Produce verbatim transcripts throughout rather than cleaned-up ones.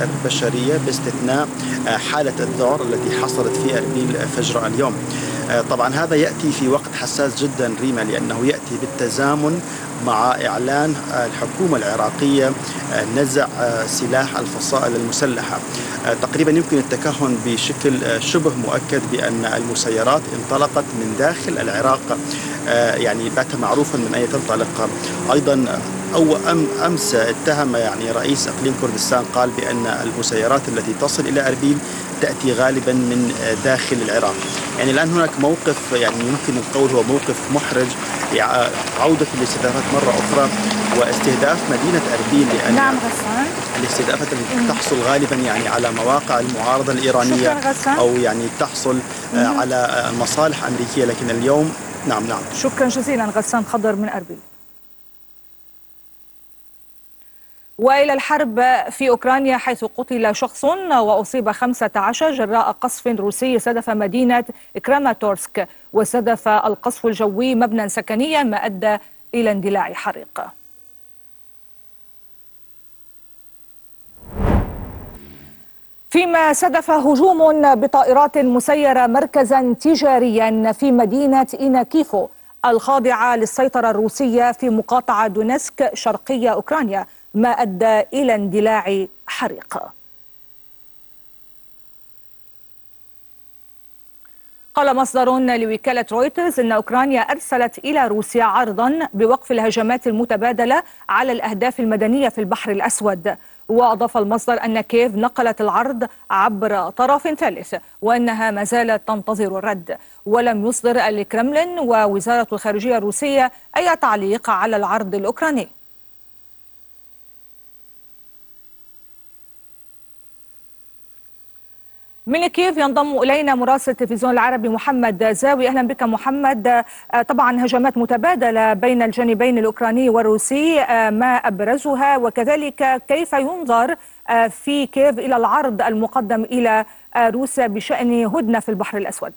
البشرية باستثناء حالة الذعر التي حصلت في أربيل فجر اليوم. طبعا هذا يأتي في وقت حساس جدا ريما، لأنه يأتي بالتزامن مع إعلان الحكومة العراقية نزع سلاح الفصائل المسلحة. تقريبا يمكن التكهن بشكل شبه مؤكد بأن المسيرات انطلقت من داخل العراق، يعني بات معروفا من أين تنطلق. أيضا أو أم أمس اتهم يعني رئيس إقليم كردستان، قال بأن المسيرات التي تصل إلى أربيل تأتي غالبا من داخل العراق. يعني الآن هناك موقف يعني يمكن القول هو موقف محرج، عودة الاستهدافات مرة أخرى واستهداف مدينة أربيل، لأن نعم غسان الاستهدافات التي تحصل غالبا يعني على مواقع المعارضة الإيرانية أو يعني تحصل على مصالح أمريكية، لكن اليوم نعم نعم. شكرا جزيلا غسان خضر من أربيل. وإلى الحرب في أوكرانيا، حيث قتل شخص وأصيب خمسة عشر جراء قصف روسي استهدف مدينة كراماتورسك، واستهدف القصف الجوي مبنى سكنيا ما أدى إلى اندلاع حريق. فيما استهدف هجوم بطائرات مسيرة مركزا تجاريا في مدينة إيناكيفو الخاضعة للسيطرة الروسية في مقاطعة دونسك شرقية أوكرانيا، ما أدى إلى اندلاع حريق. قال مصدر لوكالة رويترز إن أوكرانيا أرسلت إلى روسيا عرضا بوقف الهجمات المتبادلة على الأهداف المدنية في البحر الأسود. وأضاف المصدر أن كييف نقلت العرض عبر طرف ثالث، وأنها ما زالت تنتظر الرد. ولم يصدر الكرملين ووزارة الخارجية الروسية أي تعليق على العرض الأوكراني. من كييف ينضم إلينا مراسل التلفزيون العربي محمد زاوي. أهلا بك محمد. طبعا هجمات متبادلة بين الجانبين الأوكراني والروسي، ما أبرزها، وكذلك كيف ينظر في كييف إلى العرض المقدم إلى روسيا بشأن هدنة في البحر الأسود؟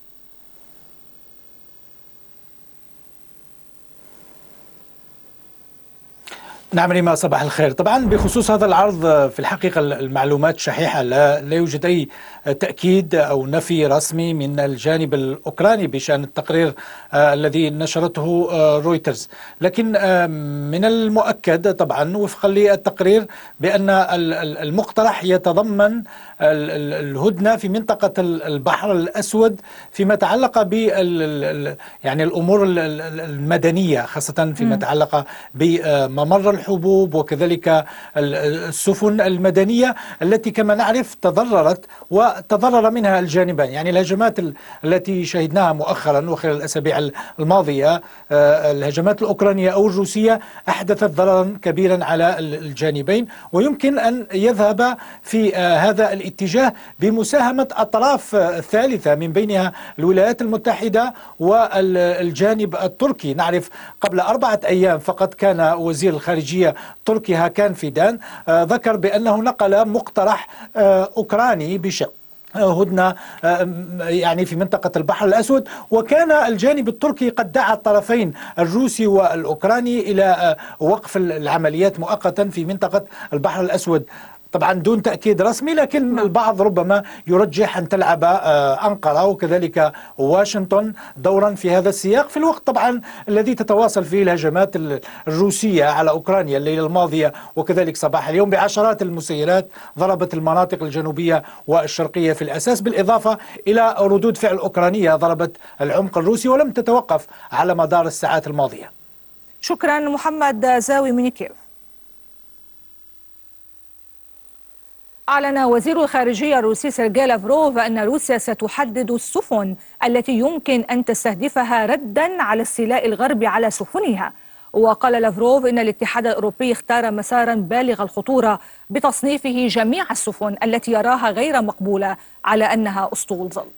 نعم ريما، صباح الخير. طبعا بخصوص هذا العرض في الحقيقة المعلومات شحيحة، لا, لا يوجد أي تأكيد أو نفي رسمي من الجانب الأوكراني بشأن التقرير آه الذي نشرته آه رويترز. لكن آه من المؤكد طبعا وفقا للتقرير بأن المقترح يتضمن الهدنة في منطقة البحر الأسود فيما تعلق ب يعني الأمور المدنية، خاصة فيما تعلق بممر الحبوب وكذلك السفن المدنية التي كما نعرف تضررت وتضرر منها الجانبان. يعني الهجمات التي شهدناها مؤخرا وخلال الأسابيع الماضية، الهجمات الأوكرانية أو الروسية أحدثت ضررا كبيرا على الجانبين، ويمكن أن يذهب في هذا الاتجاه بمساهمة أطراف ثالثة من بينها الولايات المتحدة والجانب التركي. نعرف قبل أربعة أيام فقط كان وزير الخارجية التركي هاكان فيدان ذكر بأنه نقل مقترح أوكراني بشأن هدنة يعني في منطقة البحر الأسود، وكان الجانب التركي قد دعا الطرفين الروسي والأوكراني إلى وقف العمليات مؤقتا في منطقة البحر الأسود، طبعا دون تأكيد رسمي. لكن البعض ربما يرجح أن تلعب أنقرة وكذلك واشنطن دورا في هذا السياق، في الوقت طبعا الذي تتواصل فيه الهجمات الروسية على أوكرانيا الليلة الماضية وكذلك صباح اليوم بعشرات المسيرات ضربت المناطق الجنوبية والشرقية في الأساس، بالإضافة إلى ردود فعل أوكرانية ضربت العمق الروسي ولم تتوقف على مدار الساعات الماضية. شكرا محمد زاوي من كييف. أعلن وزير الخارجية الروسي سيرجي لافروف أن روسيا ستحدد السفن التي يمكن أن تستهدفها ردا على استيلاء الغرب على سفنها. وقال لافروف إن الاتحاد الأوروبي اختار مسارا بالغ الخطورة بتصنيفه جميع السفن التي يراها غير مقبولة على أنها أسطول ظل.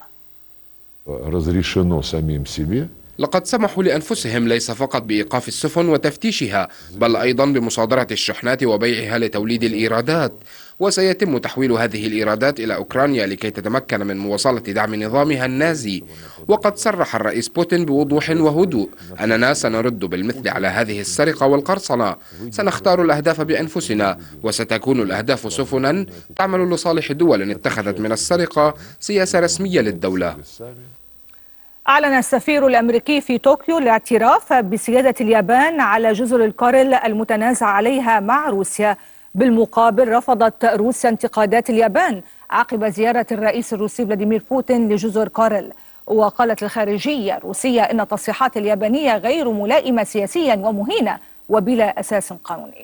لقد سمحوا لأنفسهم ليس فقط بإيقاف السفن وتفتيشها، بل أيضا بمصادرة الشحنات وبيعها لتوليد الإيرادات. وسيتم تحويل هذه الإيرادات إلى أوكرانيا لكي تتمكن من مواصلة دعم نظامها النازي. وقد صرح الرئيس بوتين بوضوح وهدوء أننا سنرد بالمثل على هذه السرقة والقرصنة، سنختار الأهداف بأنفسنا، وستكون الأهداف سفنا تعمل لصالح دول اتخذت من السرقة سياسة رسمية للدولة. أعلن السفير الأمريكي في طوكيو الاعتراف بسيادة اليابان على جزر الكوريل المتنازع عليها مع روسيا. بالمقابل رفضت روسيا انتقادات اليابان عقب زيارة الرئيس الروسي فلاديمير بوتين لجزر كوريل. وقالت الخارجية الروسية إن التصريحات اليابانية غير ملائمة سياسيا ومهينة وبلا أساس قانوني.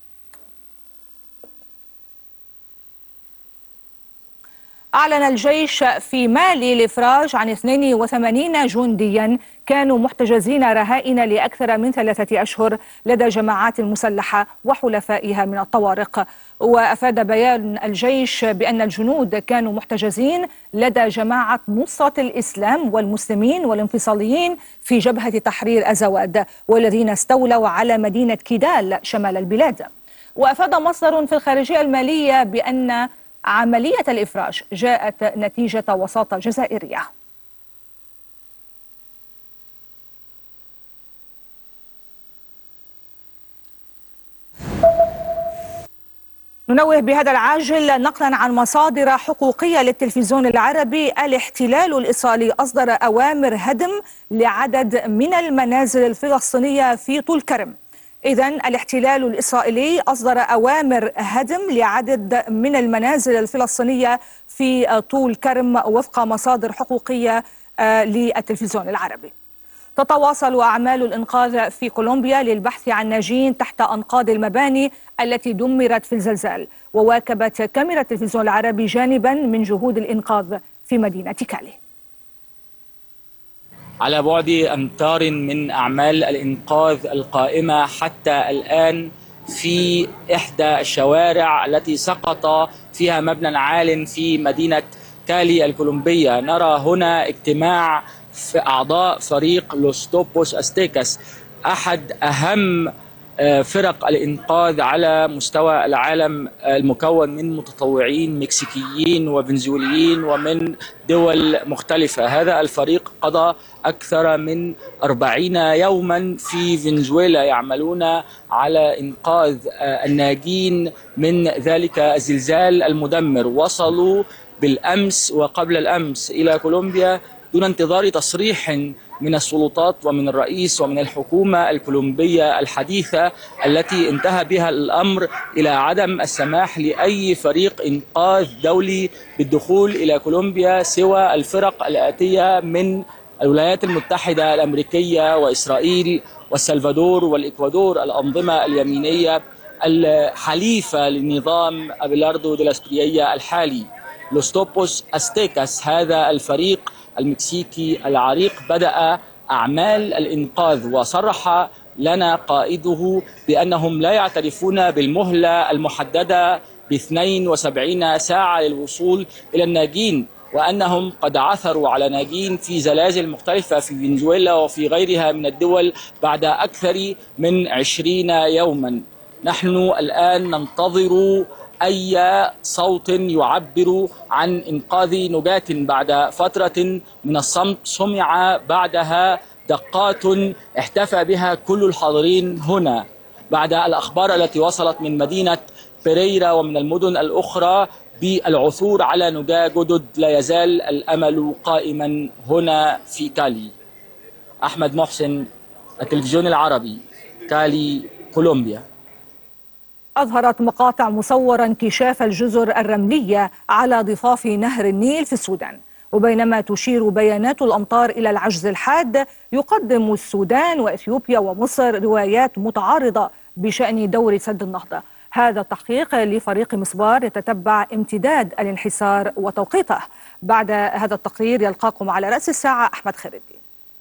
أعلن الجيش في مالي الإفراج عن اثنين وثمانين جنديا كانوا محتجزين رهائن لأكثر من ثلاثة أشهر لدى جماعات مسلحة وحلفائها من الطوارق. وأفاد بيان الجيش بأن الجنود كانوا محتجزين لدى جماعة نصرة الإسلام والمسلمين والانفصاليين في جبهة تحرير أزواد، والذين استولوا على مدينة كيدال شمال البلاد. وأفاد مصدر في الخارجية المالية بأن عملية الإفراج جاءت نتيجة وساطة جزائرية. ننوه بهذا العاجل نقلا عن مصادر حقوقية للتلفزيون العربي. الاحتلال الإسرائيلي أصدر أوامر هدم لعدد من المنازل الفلسطينية في طول كرم. إذن الاحتلال الإسرائيلي أصدر أوامر هدم لعدد من المنازل الفلسطينية في طول كرم وفق مصادر حقوقية للتلفزيون العربي. تتواصل أعمال الإنقاذ في كولومبيا للبحث عن ناجين تحت أنقاض المباني التي دمرت في الزلزال. وواكبت كاميرا التلفزيون العربي جانبا من جهود الإنقاذ في مدينة كالي. على بعد أمتار من أعمال الإنقاذ القائمة حتى الآن في إحدى الشوارع التي سقط فيها مبنى عال في مدينة كالي الكولومبية، نرى هنا اجتماع في أعضاء فريق لوس توبوس أستيكاس، أحد أهم فرق الإنقاذ على مستوى العالم، المكون من متطوعين مكسيكيين وفنزويليين ومن دول مختلفة. هذا الفريق قضى أكثر من أربعين يوما في فنزويلا يعملون على إنقاذ الناجين من ذلك الزلزال المدمر. وصلوا بالأمس وقبل الأمس إلى كولومبيا دون انتظار تصريح من السلطات ومن الرئيس ومن الحكومة الكولومبية الحديثة التي انتهى بها الأمر إلى عدم السماح لأي فريق إنقاذ دولي بالدخول إلى كولومبيا سوى الفرق الآتية من الولايات المتحدة الأمريكية وإسرائيل والسلفادور والإكوادور، الأنظمة اليمينية الحليفة لنظام أبيلاردو دي لا اسبريا الحالي. لوس توبوس أستيكاس هذا الفريق المكسيكي العريق بدأ أعمال الإنقاذ، وصرح لنا قائده بأنهم لا يعترفون بالمهلة المحددة ب اثنتين وسبعين ساعة للوصول إلى الناجين، وأنهم قد عثروا على ناجين في زلازل مختلفة في فنزويلا وفي غيرها من الدول بعد أكثر من عشرين يوما. نحن الآن ننتظر أي صوت يعبر عن إنقاذ نجاة بعد فترة من الصمت سمع بعدها دقات احتفى بها كل الحاضرين هنا بعد الأخبار التي وصلت من مدينة بيريرا ومن المدن الأخرى بالعثور على نجاة جدد. لا يزال الأمل قائما هنا في كالي. أحمد محسن، التلفزيون العربي، كالي، كولومبيا. أظهرت مقاطع مصورة انكشاف الجزر الرملية على ضفاف نهر النيل في السودان. وبينما تشير بيانات الأمطار إلى العجز الحاد، يقدم السودان وإثيوبيا ومصر روايات متعارضة بشأن دور سد النهضة. هذا التحقيق لفريق مصبار يتتبع امتداد الانحسار وتوقيته. بعد هذا التقرير يلقاكم على رأس الساعة أحمد خير الدين.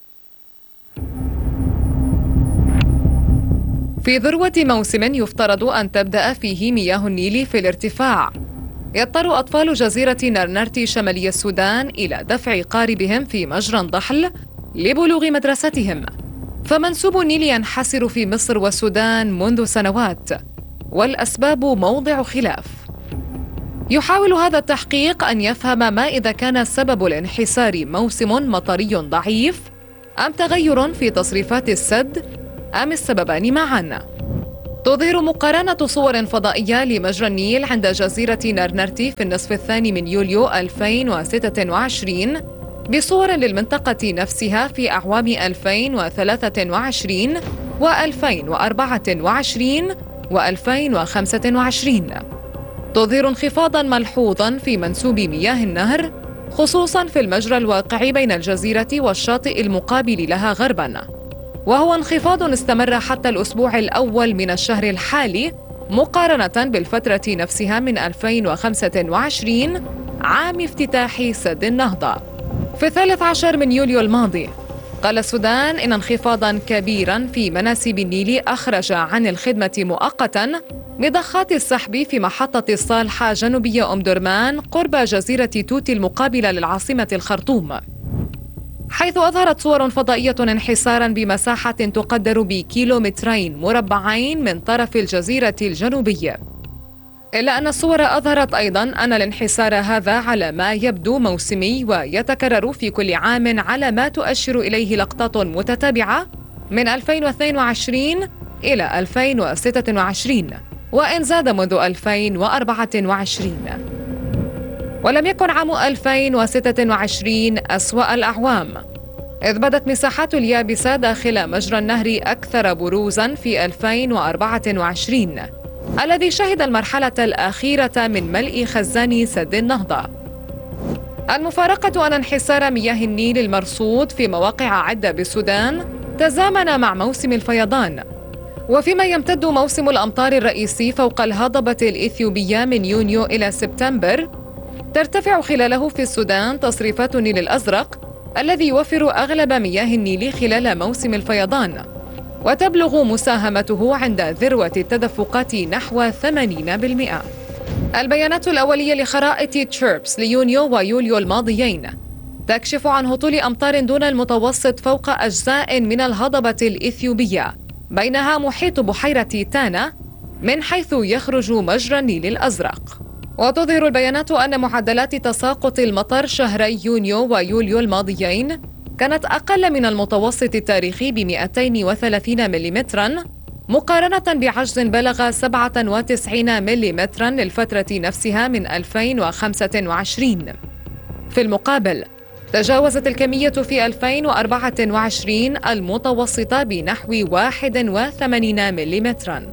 في ذروة موسم يفترض أن تبدأ فيه مياه النيل في الارتفاع، يضطر أطفال جزيرة نرنرتي شمالي السودان إلى دفع قاربهم في مجرى ضحل لبلوغ مدرستهم. فمنسوب النيل ينحسر في مصر والسودان منذ سنوات، والأسباب موضع خلاف. يحاول هذا التحقيق أن يفهم ما إذا كان سبب الانحسار موسم مطري ضعيف أم تغير في تصريفات السد أم السببان معاً. تظهر مقارنة صور فضائية لمجرى النيل عند جزيرة نرنرتي في النصف الثاني من يوليو ألفين وستة وعشرين بصور للمنطقة نفسها في أعوام ألفين وثلاثة وعشرين وألفين وأربعة وعشرين وألفين وخمسة وعشرين. تظهر انخفاضاً ملحوظاً في منسوب مياه النهر، خصوصاً في المجرى الواقع بين الجزيرة والشاطئ المقابل لها غرباً، وهو انخفاض استمر حتى الأسبوع الأول من الشهر الحالي مقارنة بالفترة نفسها من ألفين وخمسة وعشرين عام افتتاح سد النهضة. في الثالث عشر من يوليو الماضي قال السودان إن انخفاضاً كبيراً في مناسب النيل أخرج عن الخدمة مؤقتاً بضخات السحب في محطة الصالحة جنوبية أم درمان قرب جزيرة توتي المقابلة للعاصمة الخرطوم، حيث أظهرت صور فضائية انحساراً بمساحة تقدر بكيلومترين مربعين من طرف الجزيرة الجنوبية. إلا أن الصور أظهرت أيضاً أن الانحسار هذا على ما يبدو موسمي ويتكرر في كل عام على ما تؤشر إليه لقطات متتابعة من ألفين واثنين وعشرين إلى ألفين وستة وعشرين، وإن زاد منذ ألفين وأربعة وعشرين. ولم يكن عام ألفين وستة وعشرين أسوأ الأعوام، إذ بدت مساحات اليابسة داخل مجرى النهر أكثر بروزاً في ألفين وأربعة وعشرين الذي شهد المرحلة الأخيرة من ملء خزان سد النهضة. المفارقة أن انحسار مياه النيل المرصود في مواقع عدة بالسودان تزامن مع موسم الفيضان، وفيما يمتد موسم الأمطار الرئيسي فوق الهضبة الإثيوبية من يونيو إلى سبتمبر، ترتفع خلاله في السودان تصريفات النيل الأزرق الذي يوفر أغلب مياه النيل خلال موسم الفيضان، وتبلغ مساهمته عند ذروة التدفقات نحو ثمانين بالمئة. البيانات الأولية لخرائط تشيربس ليونيو ويوليو الماضيين تكشف عن هطول أمطار دون المتوسط فوق أجزاء من الهضبة الإثيوبية، بينها محيط بحيرة تانا من حيث يخرج مجرى النيل الأزرق. وتظهر البيانات أن معدلات تساقط المطر شهري يونيو ويوليو الماضيين كانت أقل من المتوسط التاريخي ب مئتين وثلاثين مليمتراً، مقارنة بعجز بلغ سبعة وتسعين مليمتراً للفترة نفسها من ألفين وخمسة وعشرين. في المقابل تجاوزت الكمية في ألفين وأربعة وعشرين المتوسطة بنحو واحد وثمانين مليمتراً.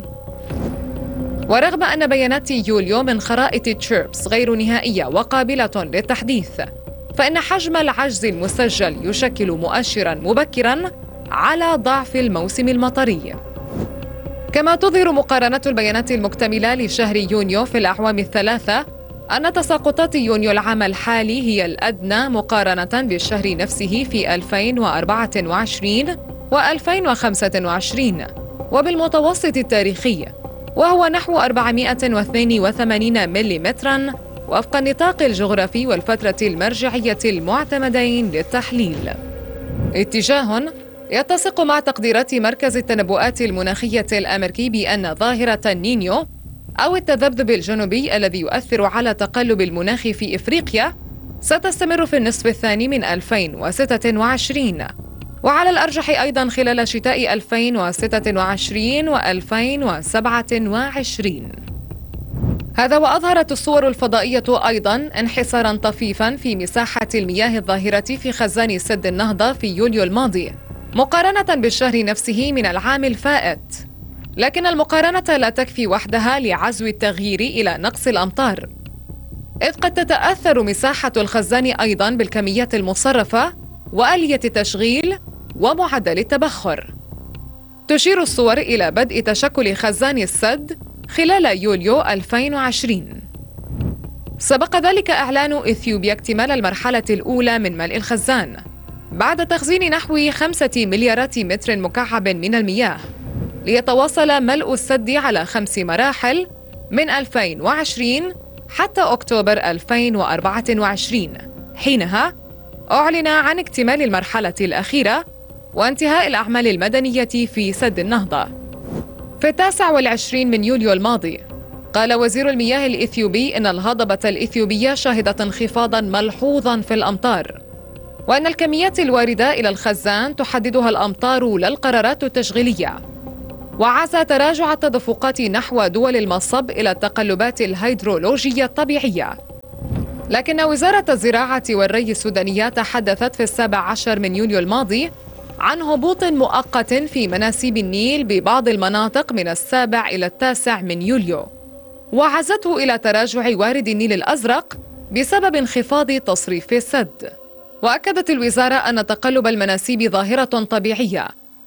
ورغم أن بيانات يوليو من خرائط تشيربس غير نهائية وقابلة للتحديث، فإن حجم العجز المسجل يشكل مؤشراً مبكراً على ضعف الموسم المطري. كما تظهر مقارنة البيانات المكتملة لشهر يونيو في الأعوام الثلاثة أن تساقطات يونيو العام الحالي هي الأدنى مقارنة بالشهر نفسه في ألفين وأربعة وعشرين وألفين وخمسة وعشرين وبالمتوسط التاريخي، وهو نحو أربعمئة واثنين وثمانين مليمتراً وفق النطاق الجغرافي والفترة المرجعية المعتمدين للتحليل. اتجاه يتسق مع تقديرات مركز التنبؤات المناخية الأمريكي بأن ظاهرة النينيو أو التذبذب الجنوبي الذي يؤثر على تقلب المناخ في إفريقيا ستستمر في النصف الثاني من ألفين وستة وعشرين، وعلى الأرجح أيضاً خلال شتاء ألفين وستة وعشرين وألفين وسبعة وعشرين. هذا وأظهرت الصور الفضائية أيضاً انحساراً طفيفاً في مساحة المياه الظاهرة في خزان سد النهضة في يوليو الماضي مقارنة بالشهر نفسه من العام الفائت، لكن المقارنة لا تكفي وحدها لعزو التغيير إلى نقص الأمطار، إذ قد تتأثر مساحة الخزان أيضاً بالكميات المصرفة وآلية التشغيل ومعدل التبخر. تشير الصور إلى بدء تشكل خزان السد خلال يوليو ألفين وعشرين. سبق ذلك إعلان إثيوبيا اكتمال المرحلة الأولى من ملء الخزان بعد تخزين نحو خمسة مليارات متر مكعب من المياه، ليتواصل ملء السد على خمس مراحل من ألفين وعشرين حتى أكتوبر ألفين وأربعة وعشرين، حينها أعلن عن اكتمال المرحلة الأخيرة وانتهاء الأعمال المدنية في سد النهضة. في التاسع والعشرين من يوليو الماضي قال وزير المياه الإثيوبي إن الهضبة الإثيوبية شهدت انخفاضا ملحوظا في الأمطار، وأن الكميات الواردة إلى الخزان تحددها الأمطار لا القرارات التشغيلية. وعزى تراجع التدفقات نحو دول المصب إلى التقلبات الهيدرولوجية الطبيعية. لكن وزارة الزراعة والري السودانية تحدثت في السابع عشر من يوليو الماضي عن هبوط مؤقت في مناسيب النيل ببعض المناطق من السابع إلى التاسع من يوليو، وعزته إلى تراجع وارد النيل الأزرق بسبب انخفاض تصريف السد. وأكدت الوزارة أن تقلب المناسيب ظاهرة طبيعية،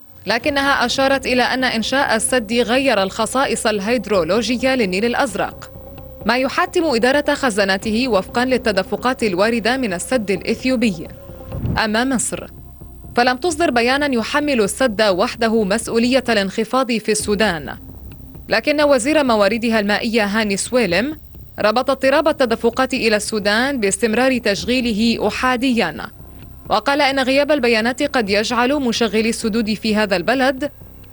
لكنها أشارت إلى أن إنشاء السد غير الخصائص الهيدرولوجية للنيل الأزرق، ما يحتم إدارة خزاناته وفقا للتدفقات الواردة من السد الإثيوبي. أما مصر فلم تصدر بيانا يحمل السد وحده مسؤولية الانخفاض في السودان، لكن وزير مواردها المائية هاني سويلم ربط اضطراب التدفقات إلى السودان باستمرار تشغيله أحادياً، وقال إن غياب البيانات قد يجعل مشغلي السدود في هذا البلد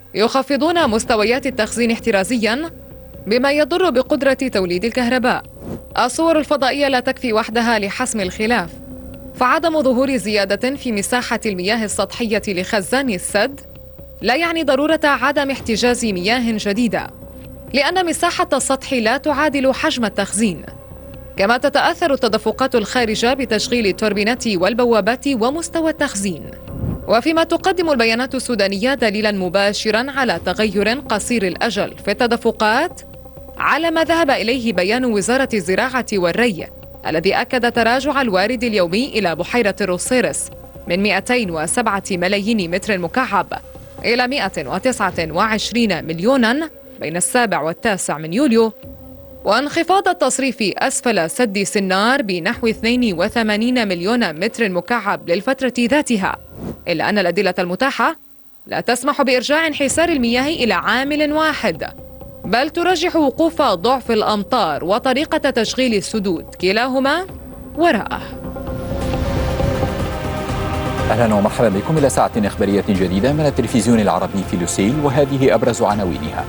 يخفضون مستويات التخزين احترازياً، بما يضر بقدرة توليد الكهرباء. الصور الفضائية لا تكفي وحدها لحسم الخلاف، فعدم ظهور زيادة في مساحة المياه السطحية لخزان السد لا يعني ضرورة عدم احتجاز مياه جديدة، لأن مساحة السطح لا تعادل حجم التخزين. كما تتأثر التدفقات الخارجة بتشغيل التوربينات والبوابات ومستوى التخزين. وفيما تقدم البيانات السودانية دليلا مباشرا على تغير قصير الأجل في التدفقات، على ما ذهب إليه بيان وزارة الزراعة والري الذي أكد تراجع الوارد اليومي إلى بحيرة الروسيرس من مئتين وسبعة ملايين متر مكعب إلى مئة وتسعة وعشرين مليونا بين السابع والتاسع من يوليو، وانخفاض التصريف أسفل سد سنار بنحو اثنين وثمانين مليون متر مكعب للفترة ذاتها، إلا أن الأدلة المتاحة لا تسمح بإرجاع انحسار المياه إلى عامل واحد، بل ترجح وقوف ضعف الأمطار وطريقة تشغيل السدود، كلاهما وراءه. أهلا ومرحبا بكم إلى ساعة إخبارية جديدة من التلفزيون العربي في لوسيل، وهذه أبرز عناوينها.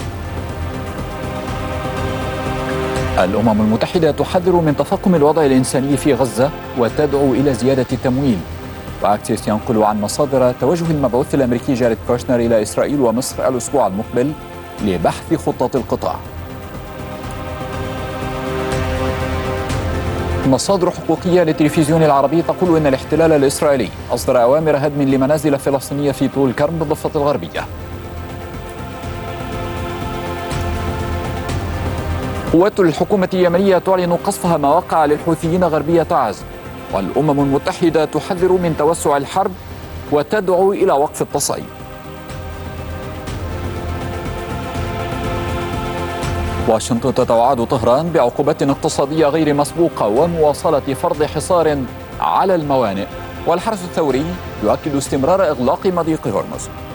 الأمم المتحدة تحذر من تفاقم الوضع الإنساني في غزة وتدعو إلى زيادة التمويل. وأكسيس ينقل عن مصادر توجه المبعوث الأمريكي جاريد كوشنر إلى إسرائيل ومصر الأسبوع المقبل لبحث خطة القطاع. مصادر حقوقية للتلفزيون العربي تقول إن الاحتلال الإسرائيلي أصدر أوامر هدم لمنازل فلسطينية في طول كرم بالضفة الغربية. قوات الحكومة اليمنية تعلن قصفها مواقع للحوثيين غربية تعز، والأمم المتحدة تحذر من توسع الحرب وتدعو إلى وقف التصعيد. واشنطن تتوعد طهران بعقوبات اقتصادية غير مسبوقة ومواصلة فرض حصار على الموانئ، والحرس الثوري يؤكد استمرار إغلاق مضيق هرمز.